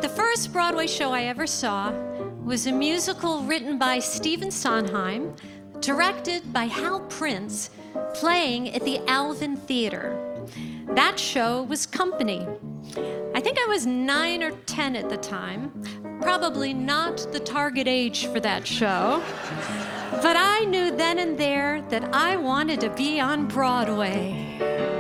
The first Broadway show I ever saw was a musical written by Stephen Sondheim, directed by Hal Prince, playing at the Alvin Theater. That show was Company. I think I was 9 or 10 at the time, probably not the target age for that show. But I knew then and there that I wanted to be on Broadway.